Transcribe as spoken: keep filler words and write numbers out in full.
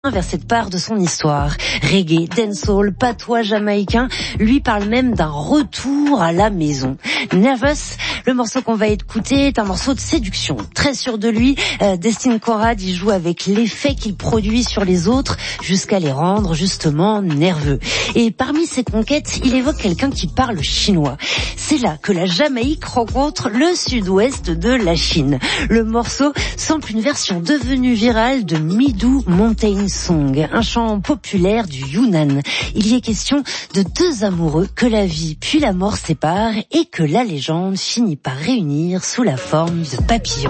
vers cette part de son histoire. Reggae, dancehall, patois jamaïcain lui parle même d'un retour à la maison. Nervous, le morceau qu'on va écouter est un morceau de séduction. Très sûr de lui, euh, Destin Conrad y joue avec l'effet qu'il produit sur les autres jusqu'à les rendre justement nerveux. Et parmi ses conquêtes, il évoque quelqu'un qui parle chinois. C'est là que la Jamaïque rencontre le sud-ouest de la Chine. Le morceau sample une version devenue virale de Midou Mountain Song, un chant populaire du Yunnan. Il y est question de deux amoureux que la vie puis la mort séparent et que la légende finit par réunir sous la forme de papillons.